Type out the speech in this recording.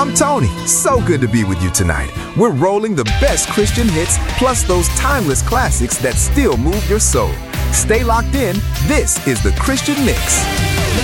I'm Tony. So good to be with you tonight. We're rolling the best Christian hits plus those timeless classics that still move your soul. Stay locked in. This is the Christian Mix.